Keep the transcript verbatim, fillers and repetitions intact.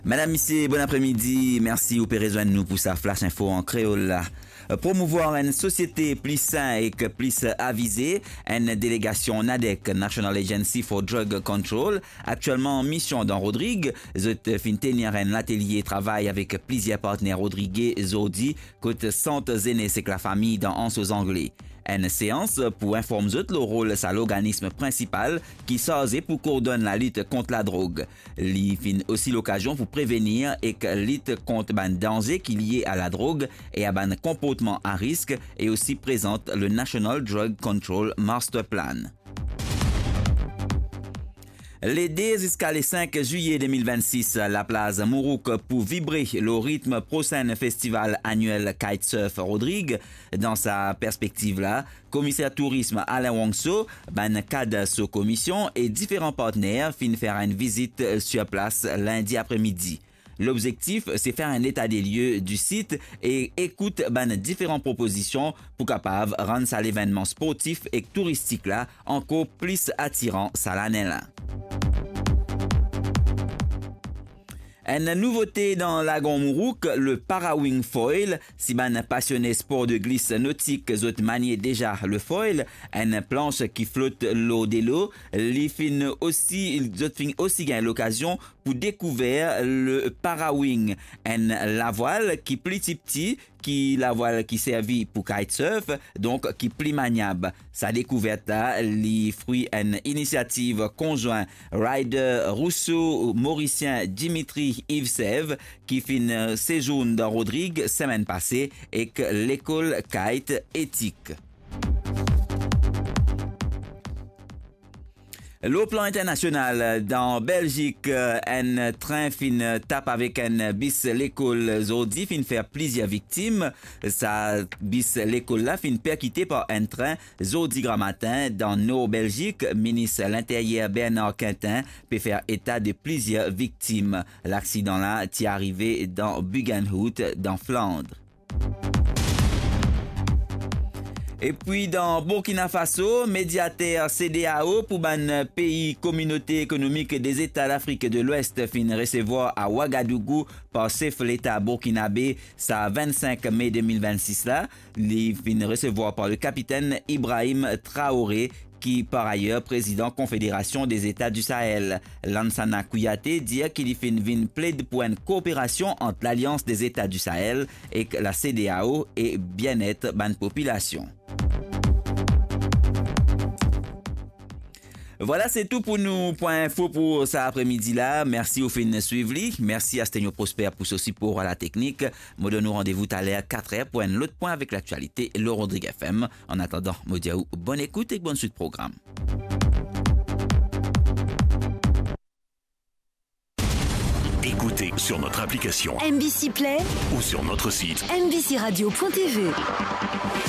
Madame, Monsieur, bon après-midi. Merci ou rejoindre nous pour sa flash info en créole. Promouvoir une société plus saine et que plus avisée, une délégation NADEC, National Agency for Drug Control, actuellement en mission dans Rodrigue, zot fin tenir un atelier travail avec plusieurs partenaires Rodriguez, Zodi, côté centre aînés c'est que la famille dans Anse aux Anglais. Une séance pour informer le rôle de l'organisme principal qui s'agit pour coordonner la lutte contre la drogue. Il fin aussi l'occasion pour prévenir et que lutte contre les dangers qui liés à la drogue et à un comportement à risque et aussi présente le National Drug Control Master Plan. L'aider jusqu'à le cinq juillet deux mille vingt-six, la place Mourouk pour vibrer le rythme prochain festival annuel Kitesurf Rodrigue. Dans sa perspective là, commissaire tourisme Alain Wongso, ban cadre sous commission et différents partenaires finissent faire une visite sur place lundi après-midi. L'objectif, c'est faire un état des lieux du site et écoute ben, différentes propositions pour capable rendre ça l'événement sportif et touristique là encore plus attirant ça l'année là. Une nouveauté dans lagon Mourouk, le Parawing Foil. Si ban passionné sport de glisse nautique, zot manier déjà le foil, une planche qui flotte l'eau de l'eau. Les fin aussi, zot fin aussi gagne l'occasion pour découvrir le Parawing, une la voile qui plus petit, qui la voile qui servit pour kitesurf, donc qui plus maniable. Sa découverte là, les fruits une initiative conjointe Ryder Rousseau, Mauricien Dimitri Yves Sève, qui fin séjourne dans Rodrigue semaine passée et que l'école kite éthique. Au plan international, dans Belgique, un train fin tape avec un bis l'école Zodi fin faire plusieurs victimes. Sa bis l'école là fin percuté par un train Zodi Gramatin dans Nord Belgique. Ministre de l'Intérieur Bernard Quintin peut faire état de plusieurs victimes. L'accident là est arrivé dans Bugenhout dans Flandre. Et puis dans Burkina Faso, médiateur C D A O pour un pays communauté économique des États d'Afrique de l'Ouest fin recevoir à Ouagadougou par chef l'État burkinabé sa vingt-cinq mai deux mille vingt-six là, il fin recevoir par le capitaine Ibrahim Traoré qui par ailleurs président Confédération des États du Sahel. Lansana Kouyaté dit qu'il fin vin plaide pour une coopération entre l'Alliance des États du Sahel et la C D A O et bien-être ban population. Voilà, c'est tout pour nous. Point info pour cet après-midi là. Merci au fin de suivre. Merci à Sténio Prosper pour ce support à la technique. Moi donne nous rendez-vous tout à l'heure quatre heures pour un autre point avec l'actualité, le Rodrigue F M. En attendant, moi dis bonne écoute et bonne suite programme. Écoutez sur notre application M B C Play ou sur notre site m b c radio point t v.